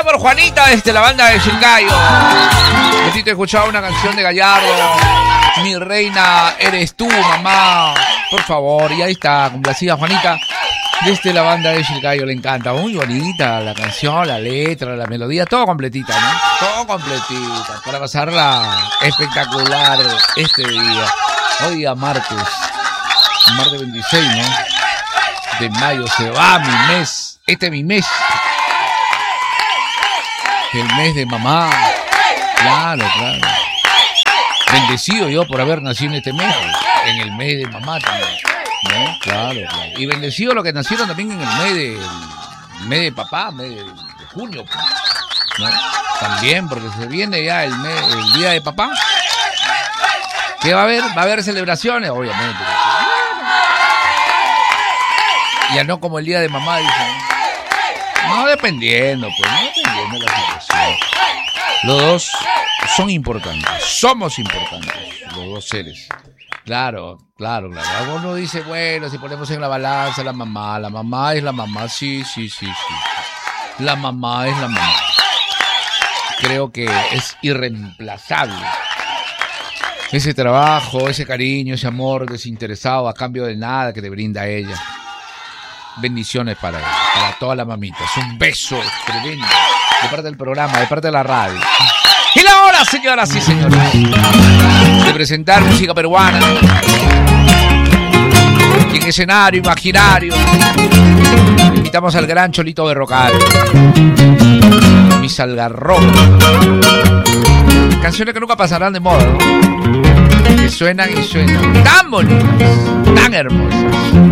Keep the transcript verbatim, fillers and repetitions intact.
por Juanita desde la banda de Chilcayo. Necesito escuchar una canción de Gallardo. Mi reina eres tú, mamá. Por favor, y ahí está, complacida Juanita. Desde la banda de Chilcayo, le encanta. Muy bonita la canción, la letra, la melodía, todo completita, ¿no? Todo completita. Para pasarla espectacular este día. Hoy día martes. Martes veintiséis, ¿no? De mayo se va mi mes. Este es mi mes. El mes de mamá. Claro, claro. Bendecido yo por haber nacido en este mes. En el mes de mamá también. ¿No? Claro, claro. Y bendecido los que nacieron también en el mes de, el mes de papá, mes de, de junio, ¿no? También, porque se viene ya el, mes, el día de papá. ¿Qué va a haber? Va a haber celebraciones, obviamente. Ya no como el día de mamá, dicen. No, dependiendo, pues, no dependiendo de la situación. Los dos son importantes, somos importantes, los dos seres. Claro, claro, claro. Alguno dice, bueno, si ponemos en la balanza la mamá, la mamá es la mamá, sí, sí, sí, sí. La mamá es la mamá. Creo que es irreemplazable. Ese trabajo, ese cariño, ese amor desinteresado a cambio de nada que te brinda ella. Bendiciones para ella, para todas las mamitas. Un beso tremendo de parte del programa, de parte de la radio. Y la hora, señoras y señores, de presentar música peruana y en escenario imaginario invitamos al gran Cholito Berrocal, mis algarrobos, canciones que nunca pasarán de moda, ¿no? Que suenan y suenan tan bonitas, tan hermosas.